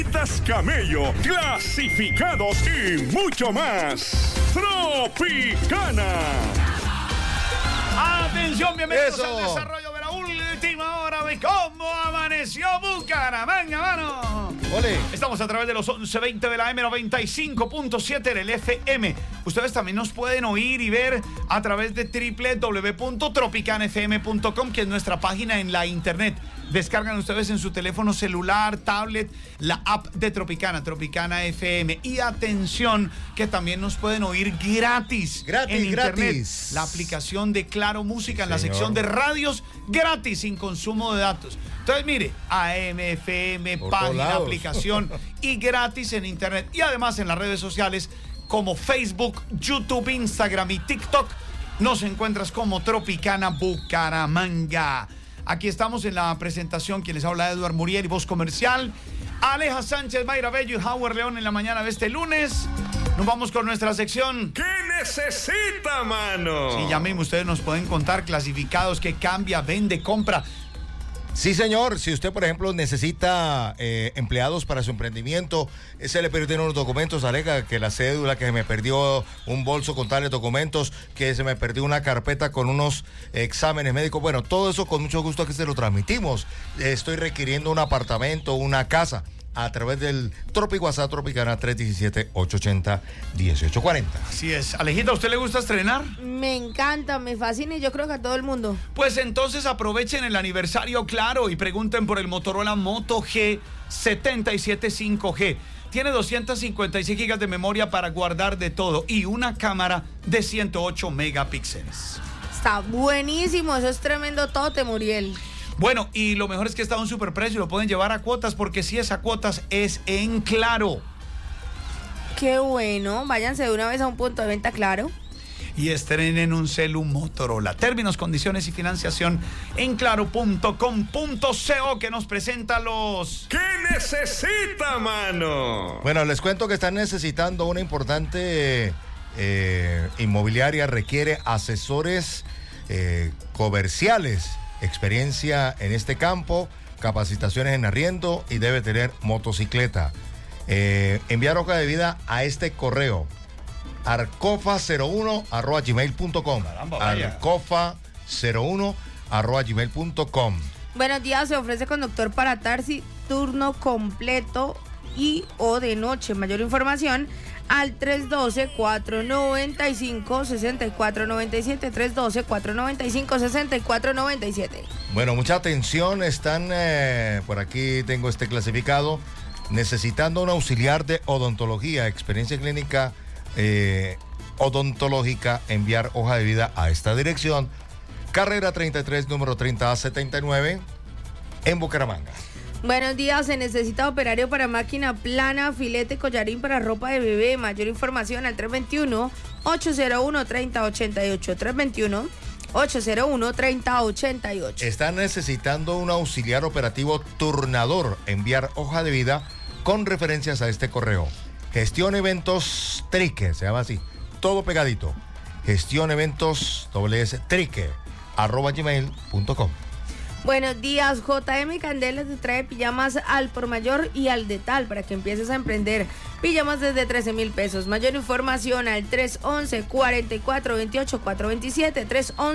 Camello, clasificados y mucho más. Tropicana. Atención, bienvenidos Eso. al desarrollo de la última hora de cómo amaneció Bucaramanga, mano. Ole. Estamos a través de los 1120 de la M95.7 del FM. Ustedes también nos pueden oír y ver a través de www.tropicanfm.com, que es nuestra página en la internet. Descargan ustedes en su teléfono celular, tablet, la app de Tropicana, Tropicana FM. Y atención, que también nos pueden oír gratis. Gratis, en internet. gratis. La aplicación de Claro Música en la Señor. sección de radios, gratis, sin consumo de datos. Entonces, mire, AM, FM, Por todos página, lados. aplicación y gratis en internet. Y además en las redes sociales como Facebook, YouTube, Instagram y TikTok. Nos encuentras como Tropicana Bucaramanga. Aquí estamos en la presentación, quien les habla, Eduard Muriel y voz comercial. Aleja Sánchez, Mayra Bello y Howard León en la mañana de este lunes. Nos vamos con nuestra sección. ¿Qué necesita, mano? Sí, ya mismo ustedes nos pueden contar clasificados que cambia, vende, compra. Sí, señor. Si usted, por ejemplo, necesita empleados para su emprendimiento, se le perdieron los documentos, alega que la cédula, que se me perdió un bolso con tales documentos, que se me perdió una carpeta con unos exámenes médicos. Bueno, todo eso con mucho gusto aquí se lo transmitimos. Estoy requiriendo un apartamento, una casa, a través del WhatsApp Tropicana 317-880-1840. Así es. Alejita, ¿a usted le gusta estrenar? Me encanta, me fascina y yo creo que a todo el mundo. Pues entonces aprovechen el aniversario Claro y pregunten por el Motorola Moto G77 5G. Tiene 256 gigas de memoria para guardar de todo y una cámara de 108 megapíxeles. Está buenísimo, eso es tremendo tote, Muriel. Bueno, y lo mejor es que está a un superprecio y lo pueden llevar a cuotas, porque si es a cuotas es en Claro. Qué bueno, váyanse de una vez a un punto de venta Claro. Y estrenen un celu Motorola. Términos, condiciones y financiación en claro.com.co, que nos presenta los... ¿Qué necesita, mano? Bueno, les cuento que están necesitando una importante inmobiliaria, requiere asesores comerciales, experiencia en este campo, capacitaciones en arriendo y debe tener motocicleta. Enviar hoja de vida a este correo, arcofa01@gmail.com. arcofa01@gmail.com. Buenos días, se ofrece conductor para taxi, turno completo y o de noche. Mayor información al 312-495-6497, 312-495-6497. Bueno, mucha atención, están, por aquí tengo este clasificado, necesitando un auxiliar de odontología, experiencia clínica odontológica, enviar hoja de vida a esta dirección, carrera 33, número 30A79, en Bucaramanga. Buenos días, se necesita operario para máquina plana, filete, collarín para ropa de bebé. Mayor información al 321-801-3088, 321-801-3088. Están necesitando un auxiliar operativo turnador, enviar hoja de vida con referencias a este correo. Gestión Eventos Trique, se llama así, todo pegadito. Gestión Eventos Trique @gmail.com. Buenos días, JM Candela te trae pijamas al por mayor y al de tal para que empieces a emprender. Pijamas desde 13,000 pesos. Mayor información al 311-4428-427, 311